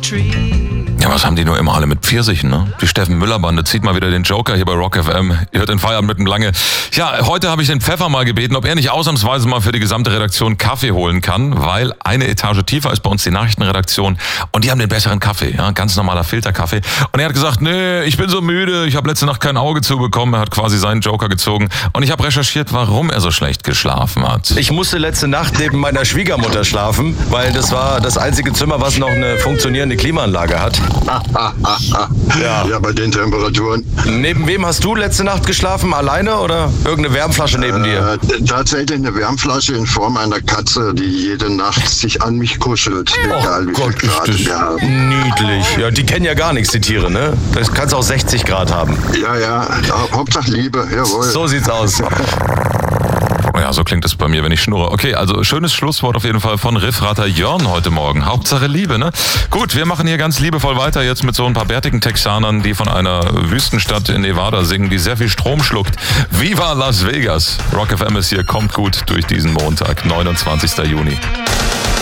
Ja, was haben die nur immer alle mit Pfirsichen, ne? Die Steffen Müller-Bande zieht mal wieder den Joker hier bei Rock FM. Ihr hört den Feierabend mit dem Lange. Ja, heute habe ich den Pfeffer mal gebeten, ob er nicht ausnahmsweise mal für die gesamte Redaktion Kaffee holen kann, weil eine Etage tiefer ist bei uns die Nachrichtenredaktion und die haben den besseren Kaffee, ja, ganz normaler Filterkaffee. Und er hat gesagt, nee, ich bin so müde, ich habe letzte Nacht kein Auge zubekommen. Er hat quasi seinen Joker gezogen und ich habe recherchiert, warum er so schlecht geschlafen hat. Ich musste letzte Nacht neben meiner Schwiegermutter schlafen, weil das war das einzige Zimmer, was noch eine funktionierende Klimaanlage hat. Ja, bei den Temperaturen. Neben wem hast du letzte Nacht geschlafen? Alleine oder irgendeine Wärmflasche neben dir? Tatsächlich eine Wärmflasche in Form einer Katze, die jede Nacht sich an mich kuschelt. Egal wie viel Grad wir haben. Niedlich. Ja, die kennen ja gar nichts, die Tiere, ne? Das kannst auch 60 Grad haben. Ja, Hauptsache Liebe, jawohl. So sieht's aus. Ja, so klingt es bei mir, wenn ich schnurre. Okay, also schönes Schlusswort auf jeden Fall von Riffrater Jörn heute Morgen. Hauptsache Liebe, ne? Gut, wir machen hier ganz liebevoll weiter jetzt mit so ein paar bärtigen Texanern, die von einer Wüstenstadt in Nevada singen, die sehr viel Strom schluckt. Viva Las Vegas! Rock FM ist hier, kommt gut durch diesen Montag, 29. Juni.